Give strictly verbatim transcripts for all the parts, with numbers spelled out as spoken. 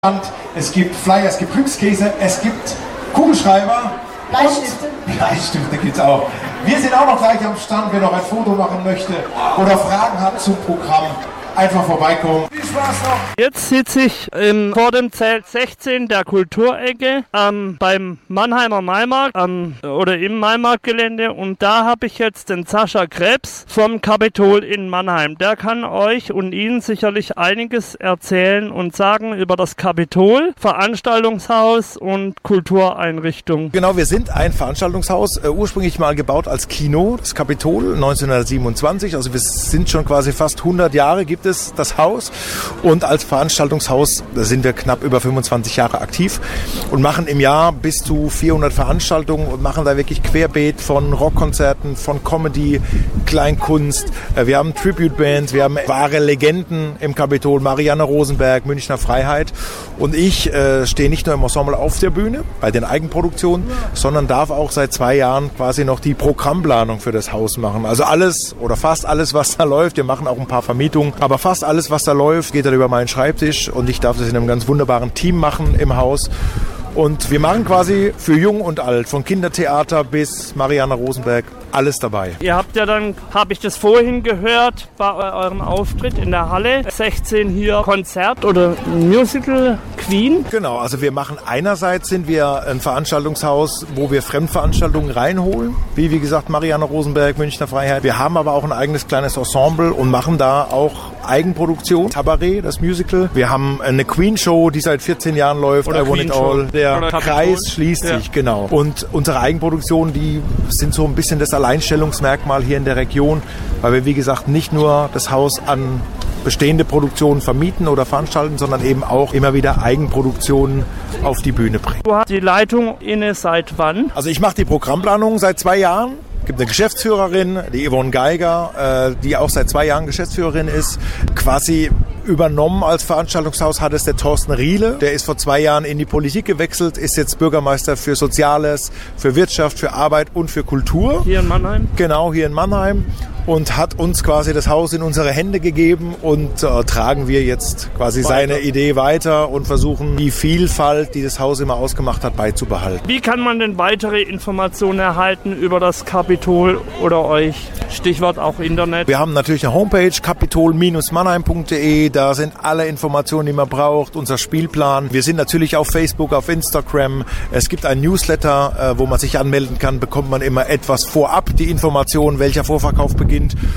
Es gibt Flyer, es gibt Glückskäse, es gibt Kugelschreiber. Bleistifte. Und Bleistifte gibt es auch. Wir sind auch noch gleich am Stand, wer noch ein Foto machen möchte oder Fragen hat zum Programm. Einfach vorbeikommen. Viel Spaß noch. Jetzt sitze ich ähm, vor dem Zelt sechzehn der Kulturecke ähm, beim Mannheimer Maimarkt ähm, oder im Maimarktgelände und da habe ich jetzt den Sascha Krebs vom Kapitol in Mannheim. Der kann euch und Ihnen sicherlich einiges erzählen und sagen über das Kapitol, Veranstaltungshaus und Kultureinrichtung. Genau, wir sind ein Veranstaltungshaus, äh, ursprünglich mal gebaut als Kino, das Kapitol neunzehnhundertsiebenundzwanzig, also wir sind schon quasi fast hundert Jahre, gibt es das Haus und als Veranstaltungshaus sind wir knapp über fünfundzwanzig Jahre aktiv und machen im Jahr bis zu vierhundert Veranstaltungen und machen da wirklich querbeet von Rockkonzerten, von Comedy, Kleinkunst. Wir haben Tribute-Bands, wir haben wahre Legenden im Kapitol, Marianne Rosenberg, Münchner Freiheit und ich äh, stehe nicht nur im Ensemble auf der Bühne bei den Eigenproduktionen, sondern darf auch seit zwei Jahren quasi noch die Programmplanung für das Haus machen. Also alles oder fast alles, was da läuft. Wir machen auch ein paar Vermietungen, aber fast alles, was da läuft, geht dann über meinen Schreibtisch und ich darf das in einem ganz wunderbaren Team machen im Haus. Und wir machen quasi für Jung und Alt, von Kindertheater bis Marianne Rosenberg, alles dabei. Ihr habt ja dann, habe ich das vorhin gehört, bei eurem Auftritt in der Halle, sechzehn hier Konzert oder Musical Queen. Genau, also wir machen einerseits sind wir ein Veranstaltungshaus, wo wir Fremdveranstaltungen reinholen, wie wie gesagt Marianne Rosenberg, Münchner Freiheit. Wir haben aber auch ein eigenes kleines Ensemble und machen da auch Eigenproduktion. Tabaret, das Musical. Wir haben eine Queen-Show, die seit vierzehn Jahren läuft. Oder I Want It All. Der Oder Kreis schließt ja. sich, genau. Und unsere Eigenproduktionen, die sind so ein bisschen das Alleinstellungsmerkmal hier in der Region, weil wir, wie gesagt, nicht nur das Haus an bestehende Produktionen vermieten oder veranstalten, sondern eben auch immer wieder Eigenproduktionen auf die Bühne bringen. Du hast die Leitung inne seit wann? Also ich mache die Programmplanung seit zwei Jahren. Es gibt eine Geschäftsführerin, die Yvonne Geiger, die auch seit zwei Jahren Geschäftsführerin ist. Quasi übernommen als Veranstaltungshaus hat es der Thorsten Riele. Der ist vor zwei Jahren in die Politik gewechselt, ist jetzt Bürgermeister für Soziales, für Wirtschaft, für Arbeit und für Kultur. Hier in Mannheim? Genau, hier in Mannheim. Und hat uns quasi das Haus in unsere Hände gegeben und äh, tragen wir jetzt quasi weiter. Seine Idee weiter und versuchen die Vielfalt, die das Haus immer ausgemacht hat, beizubehalten. Wie kann man denn weitere Informationen erhalten über das Kapitol oder euch? Stichwort auch Internet. Wir haben natürlich eine Homepage, kapitol Bindestrich mannheim Punkt de. Da sind alle Informationen, die man braucht, unser Spielplan. Wir sind natürlich auf Facebook, auf Instagram. Es gibt ein Newsletter, äh, wo man sich anmelden kann. Bekommt man immer etwas vorab, die Informationen, welcher Vorverkauf beginnt.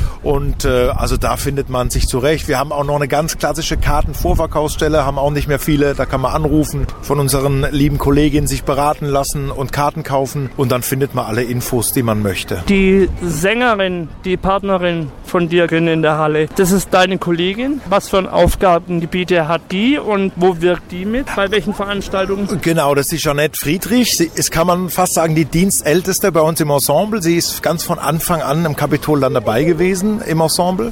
Und äh, also da findet man sich zurecht. Wir haben auch noch eine ganz klassische Kartenvorverkaufsstelle, haben auch nicht mehr viele. Da kann man anrufen, von unseren lieben Kolleginnen sich beraten lassen und Karten kaufen. Und dann findet man alle Infos, die man möchte. Die Sängerin, die Partnerin von dir in der Halle, das ist deine Kollegin. Was für Aufgabengebiete hat die und wo wirkt die mit? Bei welchen Veranstaltungen? Genau, das ist die Jeanette Friedrich. Sie ist, kann man fast sagen, die Dienstälteste bei uns im Ensemble. Sie ist ganz von Anfang an im Kapitol dann dabei gewesen im Ensemble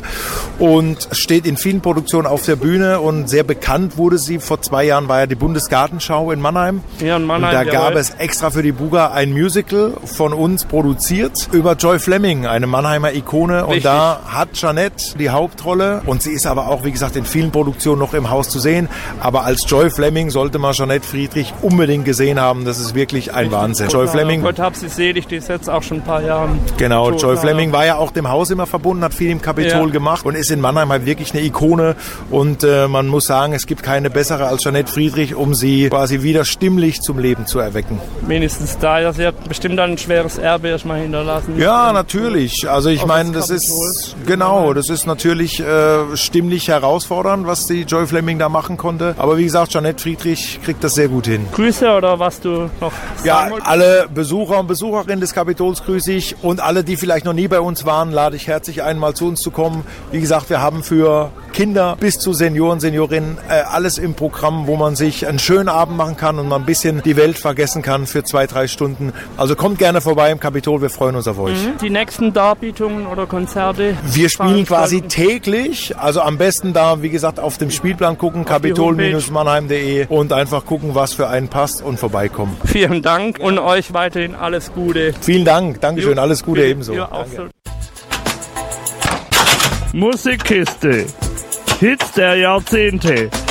und steht in vielen Produktionen auf der Bühne und sehr bekannt wurde sie. Vor zwei Jahren war ja die Bundesgartenschau in Mannheim. Ja, in Mannheim. Und da gab es extra für die Buga ein Musical von uns produziert über Joy Fleming, eine Mannheimer Ikone. Und Richtig. Da hat Jeanette die Hauptrolle und sie ist aber auch, wie gesagt, in vielen Produktionen noch im Haus zu sehen. Aber als Joy Fleming sollte man Jeanette Friedrich unbedingt gesehen haben. Das ist wirklich ein Wahnsinn. Joy Fleming. Gott hab sie selig, die ist jetzt auch schon ein paar Jahre. Genau, tot, Joy ja. Fleming war ja auch dem Haus immer verbunden, hat viel im Kapitol Ja. gemacht und ist in Mannheim halt wirklich eine Ikone. Und äh, man muss sagen, es gibt keine bessere als Jeanette Friedrich, um sie quasi wieder stimmlich zum Leben zu erwecken. Wenigstens da. Ja, sie hat bestimmt dann ein schweres Erbe erstmal hinterlassen. Ja, natürlich. Also ich Auf meine, das das Kapitol. ist genau, das ist natürlich äh, stimmlich herausfordernd, was die Joy Fleming da machen konnte. Aber wie gesagt, Jeanette Friedrich kriegt das sehr gut hin. Grüße oder was du noch Ja, sagen wolltest? alle Besucher und Besucherinnen des Kapitols grüße ich und alle, die vielleicht noch nie bei uns waren, lade ich herzlich ein, mal zu uns zu kommen. Wie gesagt, wir haben für Kinder bis zu Senioren, Seniorinnen äh, alles im Programm, wo man sich einen schönen Abend machen kann und mal ein bisschen die Welt vergessen kann für zwei, drei Stunden. Also kommt gerne vorbei im Kapitol, wir freuen uns auf euch. Mhm. Die nächsten Darbietungen oder Konzerte? Wir spielen quasi täglich, also am besten da, wie gesagt, auf dem Spielplan gucken, kapitol Bindestrich mannheim Punkt de und einfach gucken, was für einen passt und vorbeikommen. Vielen Dank und euch weiterhin alles Gute. Vielen Dank, Dankeschön, alles Gute ebenso. Ja, auch so. Musikkiste. Hits der Jahrzehnte.